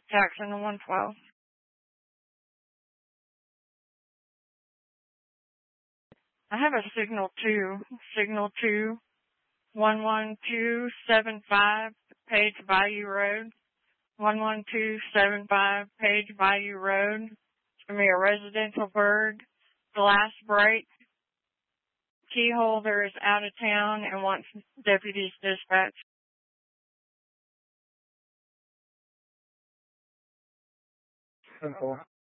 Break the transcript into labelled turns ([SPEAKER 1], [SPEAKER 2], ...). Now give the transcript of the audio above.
[SPEAKER 1] Jackson 112. I have a signal 2, 11275 Page Bayou Road, 11275 Page Bayou Road. It's going to be a residential bird, glass break. Key holder is out of town and wants deputies dispatched.
[SPEAKER 2] Simple.